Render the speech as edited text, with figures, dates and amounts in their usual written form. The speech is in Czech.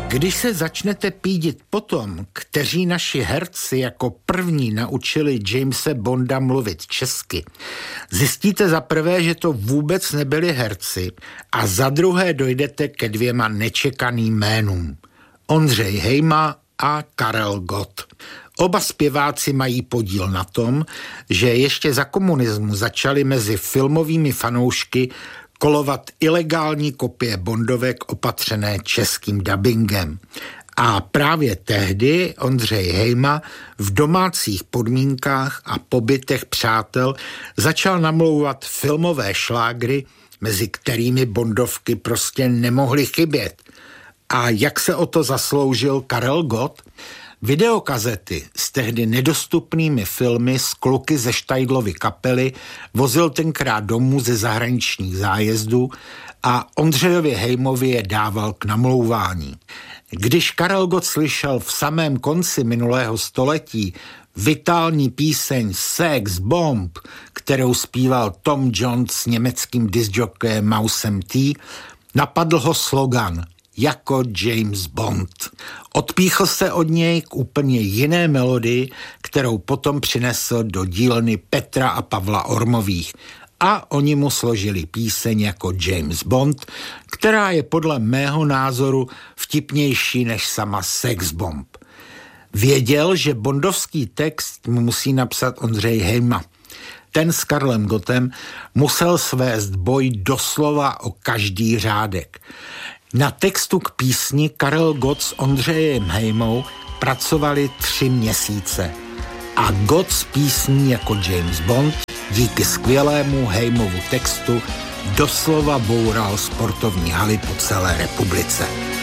Když se začnete pídit potom, kteří naši herci jako první naučili Jamese Bonda mluvit česky, zjistíte za prvé, že to vůbec nebyli herci a za druhé dojdete ke dvěma nečekaným jménům. Ondřej Hejma a Karel Gott. Oba zpěváci mají podíl na tom, že ještě za komunismu začaly mezi filmovými fanoušky kolovat ilegální kopie bondovek opatřené českým dabingem. A právě tehdy Ondřej Hejma v domácích podmínkách a pobytech přátel začal namlouvat filmové šlágry, mezi kterými bondovky prostě nemohly chybět. A jak se o to zasloužil Karel Gott? Videokazety s tehdy nedostupnými filmy z kluky ze Štajdlovy kapely vozil tenkrát domů ze zahraničních zájezdů a Ondřejovi Hejmovi je dával k namlouvání. Když Karel Gott slyšel v samém konci minulého století vitální píseň Sex Bomb, kterou zpíval Tom Jones s německým discjockeyem Mousem T., napadl ho slogan jako James Bond. Odpíchl se od něj k úplně jiné melodii, kterou potom přinesl do dílny Petra a Pavla Ormových. A oni mu složili píseň jako James Bond, která je podle mého názoru vtipnější než sama Sex Bomb. Věděl, že bondovský text mu musí napsat Ondřej Hejma. Ten s Karlem Gottem musel svést boj doslova o každý řádek. Na textu k písni Karel Gott s Ondřejem Hejmou pracovali 3 měsíce a Gott s písní jako James Bond díky skvělému Hejmovu textu doslova boural sportovní haly po celé republice.